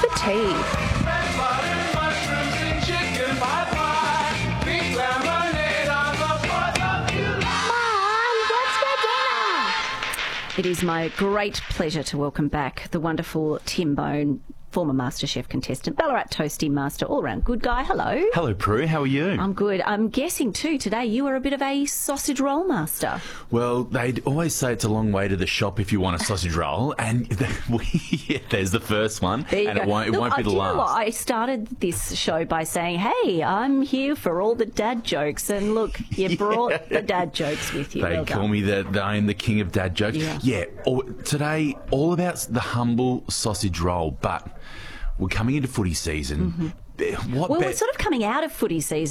for tea? It is my great pleasure to welcome back the wonderful Tim Bone, former MasterChef contestant, Ballarat Toasty Master, all-round good guy. Hello. Hello, Prue. How are you? I'm good. I'm guessing, too, today you are a bit of a sausage roll master. Well, they'd always say it's a long way to the shop if you want a sausage roll, and there's the first one, and it won't be the last. Know what? I started this show by saying, hey, I'm here for all the dad jokes, and look, you brought the dad jokes with you. They call me I'm the king of dad jokes. Yeah. Today, all about the humble sausage roll, but we're coming into footy season. We're sort of coming out of footy season.